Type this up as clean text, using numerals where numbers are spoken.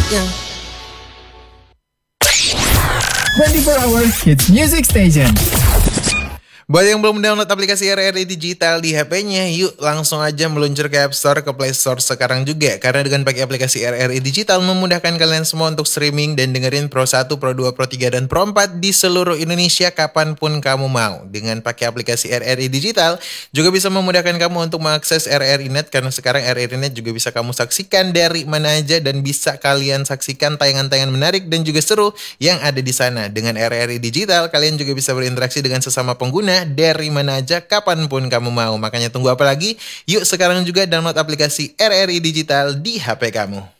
Yang 24 Hour Kids Music Station. Buat yang belum download aplikasi RRI Digital di HP-nya, yuk langsung aja meluncur ke App Store, ke Play Store sekarang juga. Karena dengan pakai aplikasi RRI Digital memudahkan kalian semua untuk streaming dan dengerin Pro 1, Pro 2, Pro 3, dan Pro 4 di seluruh Indonesia kapanpun kamu mau. Dengan pakai aplikasi RRI Digital, juga bisa memudahkan kamu untuk mengakses RRI Net, karena sekarang RRI Net juga bisa kamu saksikan dari mana aja dan bisa kalian saksikan tayangan-tayangan menarik dan juga seru yang ada di sana. Dengan RRI Digital, kalian juga bisa berinteraksi dengan sesama pengguna dari mana aja, kapanpun kamu mau. Makanya tunggu apa lagi? Yuk sekarang juga download aplikasi RRI Digital di HP kamu.